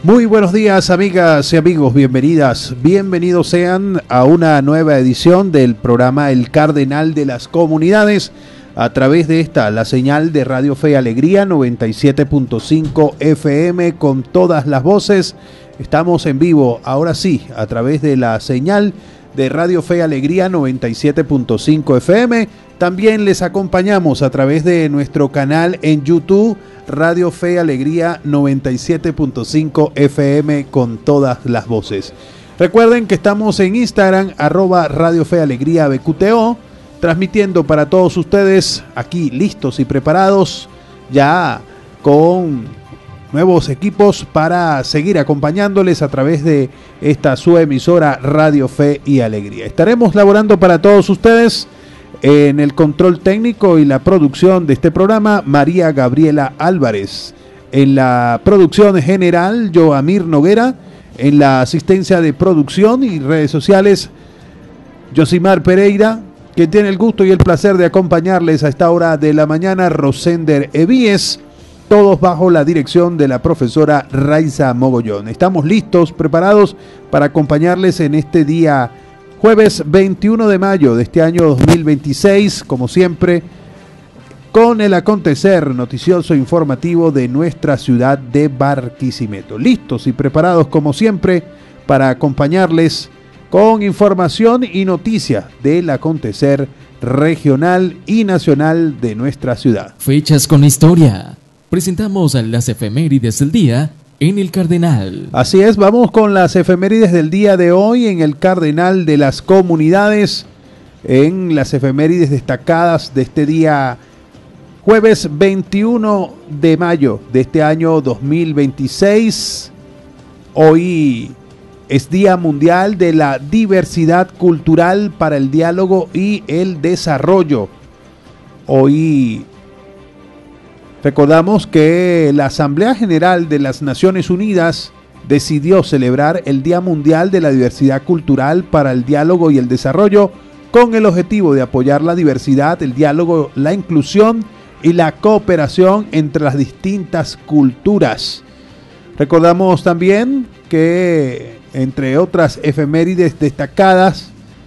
Muy buenos días, amigas y amigos, bienvenidos sean a una nueva edición del programa El Cardenal de las Comunidades, a través de la señal de Radio Fe y Alegría 97.5 FM con todas las voces. Estamos en vivo, ahora sí, a través de la señal de Radio Fe y Alegría 97.5 FM. También les acompañamos a través de nuestro canal en YouTube, Radio Fe y Alegría 97.5 FM con todas las voces. Recuerden que estamos en Instagram, @Radio Fe y Alegría BQTO, transmitiendo para todos ustedes aquí listos y preparados ya con nuevos equipos para seguir acompañándoles a través de esta su emisora Radio Fe y Alegría. Estaremos laborando para todos ustedes en el control técnico y la producción de este programa, María Gabriela Álvarez. En la producción general, Joamir Noguera. En la asistencia de producción y redes sociales, Josimar Pereira. Que tiene el gusto y el placer de acompañarles a esta hora de la mañana, Rosender Evíes. Todos bajo la dirección de la profesora Raiza Mogollón. Estamos listos, preparados para acompañarles en este día jueves 21 de mayo de este año 2026, como siempre, con el acontecer noticioso informativo de nuestra ciudad de Barquisimeto. Listos y preparados, como siempre, para acompañarles con información y noticias del acontecer regional y nacional de nuestra ciudad. Fechas con historia. Presentamos las efemérides del día en el Cardenal. Así es, vamos con las efemérides del día de hoy en el Cardenal de las Comunidades, en las efemérides destacadas de este día jueves 21 de mayo de este año 2026. Hoy es Día Mundial de la Diversidad Cultural para el Diálogo y el Desarrollo. Hoy recordamos que la Asamblea General de las Naciones Unidas decidió celebrar el Día Mundial de la Diversidad Cultural para el Diálogo y el Desarrollo con el objetivo de apoyar la diversidad, el diálogo, la inclusión y la cooperación entre las distintas culturas. Recordamos también que, entre otras efemérides destacadas,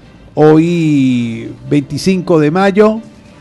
hoy 25 de mayo,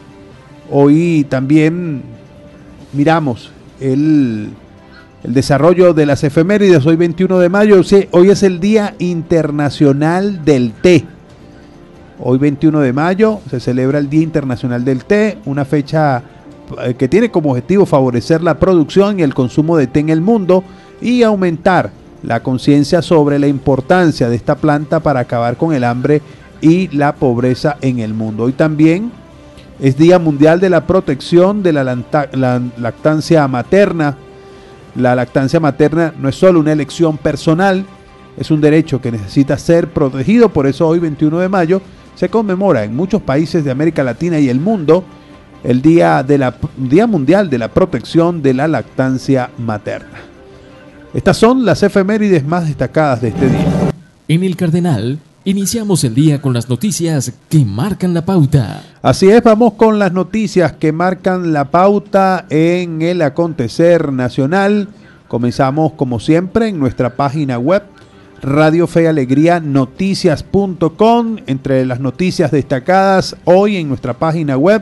hoy también miramos el desarrollo de las efemérides. Hoy 21 de mayo, hoy es el Día Internacional del Té. Hoy 21 de mayo se celebra el Día Internacional del Té, una fecha que tiene como objetivo favorecer la producción y el consumo de té en el mundo y aumentar la conciencia sobre la importancia de esta planta para acabar con el hambre y la pobreza en el mundo. Hoy también es Día Mundial de la Protección de la lactancia materna. La lactancia materna no es solo una elección personal, es un derecho que necesita ser protegido. Por eso hoy 21 de mayo se conmemora en muchos países de América Latina y el mundo el Día Mundial de la Protección de la Lactancia Materna. Estas son las efemérides más destacadas de este día. En el Cardenal iniciamos el día con las noticias que marcan la pauta. Así es, vamos con las noticias que marcan la pauta en el acontecer nacional. Comenzamos, como siempre, en nuestra página web, Radio Fe y Alegría Noticias.com. Entre las noticias destacadas hoy en nuestra página web,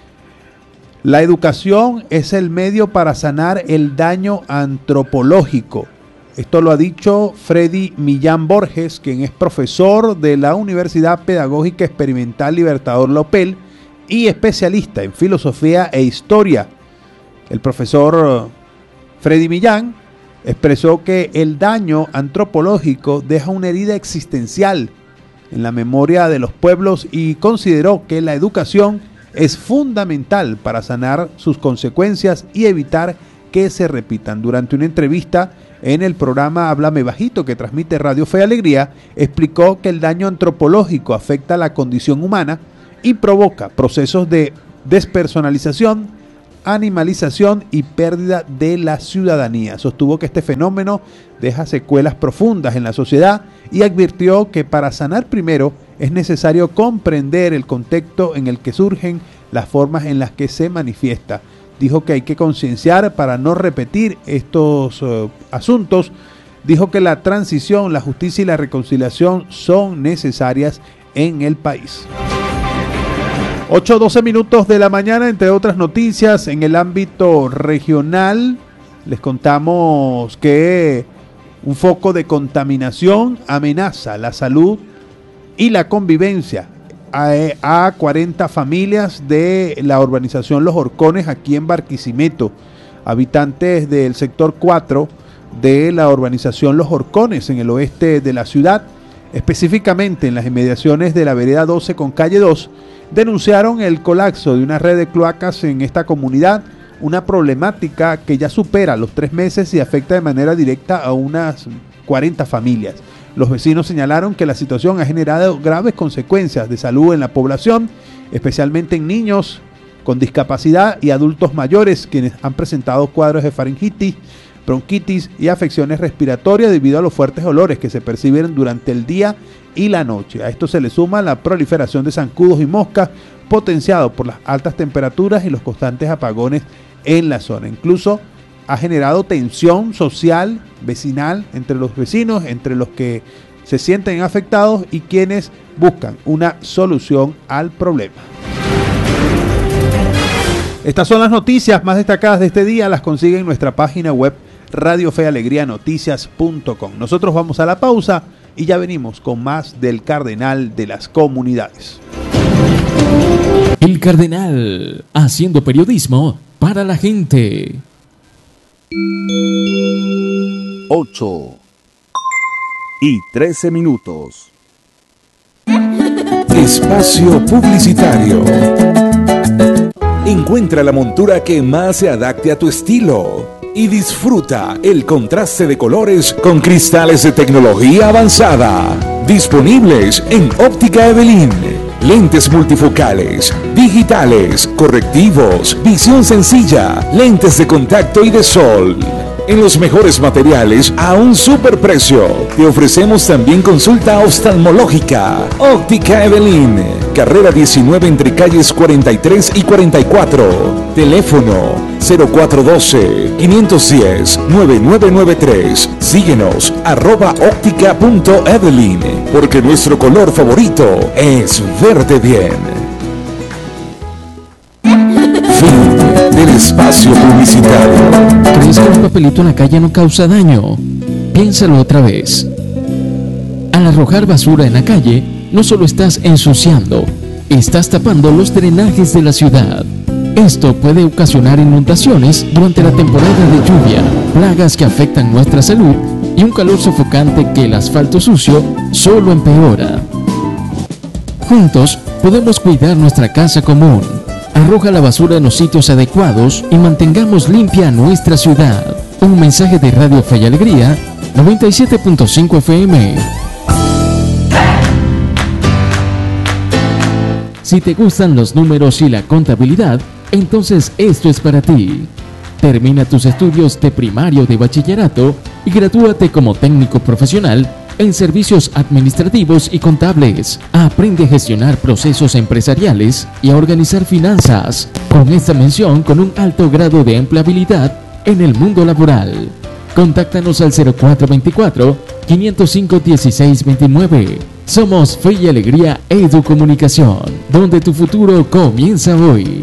la educación es el medio para sanar el daño antropológico. Esto lo ha dicho Freddy Millán Borges, quien es profesor de la Universidad Pedagógica Experimental Libertador Lopel y especialista en filosofía e historia. El profesor Freddy Millán expresó que el daño antropológico deja una herida existencial en la memoria de los pueblos y consideró que la educación es fundamental para sanar sus consecuencias y evitar que se repitan. Durante una entrevista en el programa Háblame Bajito, que transmite Radio Fe y Alegría, explicó que el daño antropológico afecta a la condición humana y provoca procesos de despersonalización, animalización y pérdida de la ciudadanía. Sostuvo que este fenómeno deja secuelas profundas en la sociedad y advirtió que para sanar primero es necesario comprender el contexto en el que surgen las formas en las que se manifiesta. Dijo que hay que concienciar para no repetir estos asuntos dijo que la transición, la justicia y la reconciliación son necesarias en el país. 8:12 minutos de la mañana, entre otras noticias en el ámbito regional, les contamos que un foco de contaminación amenaza la salud y la convivencia a 40 familias de la urbanización Los Horcones aquí en Barquisimeto, habitantes del sector 4 de la urbanización Los Horcones en el oeste de la ciudad, específicamente en las inmediaciones de la vereda 12 con calle 2, denunciaron el colapso de una red de cloacas en esta comunidad, una problemática que ya supera los 3 meses y afecta de manera directa a unas 40 familias. Los vecinos señalaron que la situación ha generado graves consecuencias de salud en la población, especialmente en niños con discapacidad y adultos mayores, quienes han presentado cuadros de faringitis, bronquitis y afecciones respiratorias debido a los fuertes olores que se perciben durante el día y la noche. A esto se le suma la proliferación de zancudos y moscas, potenciado por las altas temperaturas y los constantes apagones en la zona. Incluso ha generado tensión social, vecinal, entre los vecinos, entre los que se sienten afectados y quienes buscan una solución al problema. Estas son las noticias más destacadas de este día, las consiguen en nuestra página web radiofealegrianoticias.com. Nosotros vamos a la pausa y ya venimos con más del Cardenal de las Comunidades. El Cardenal, haciendo periodismo para la gente. 8:13. Espacio publicitario. Encuentra la montura que más se adapte a tu estilo y disfruta el contraste de colores con cristales de tecnología avanzada. Disponibles en Óptica Evelyn. Lentes multifocales, digitales, correctivos, visión sencilla, lentes de contacto y de sol. En los mejores materiales a un superprecio. Te ofrecemos también consulta oftalmológica. Óptica Evelyn, carrera 19 entre calles 43 y 44. Teléfono 0412-510-9993. Síguenos @óptica.evelyn, porque nuestro color favorito es verde bien. Fin del espacio publicitario. ¿Crees que un papelito en la calle no causa daño? Piénsalo otra vez. Al arrojar basura en la calle, no solo estás ensuciando, estás tapando los drenajes de la ciudad. Esto puede ocasionar inundaciones durante la temporada de lluvia, plagas que afectan nuestra salud y un calor sofocante que el asfalto sucio solo empeora. Juntos podemos cuidar nuestra casa común. Arroja la basura en los sitios adecuados y mantengamos limpia nuestra ciudad. Un mensaje de Radio Fe y Alegría, 97.5 FM. Si te gustan los números y la contabilidad, entonces esto es para ti. Termina tus estudios de primario de bachillerato y gradúate como técnico profesional en servicios administrativos y contables. Aprende a gestionar procesos empresariales y a organizar finanzas, con esta mención con un alto grado de empleabilidad en el mundo laboral. Contáctanos al 0424-505-1629. Somos Fe y Alegría Educomunicación, donde tu futuro comienza hoy.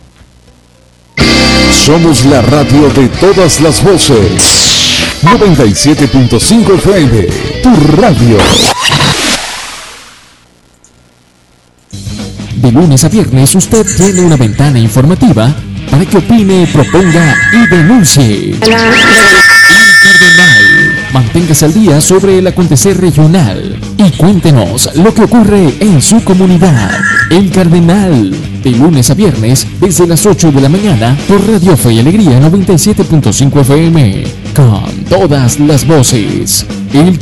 Somos la radio de todas las voces. 97.5 FM, tu radio. De lunes a viernes usted tiene una ventana informativa para que opine, proponga y denuncie. El Cardenal. Manténgase al día sobre el acontecer regional y cuéntenos lo que ocurre en su comunidad. El Cardenal. De lunes a viernes desde las 8 de la mañana por Radio Fe y Alegría 97.5 FM. Con todas las voces. El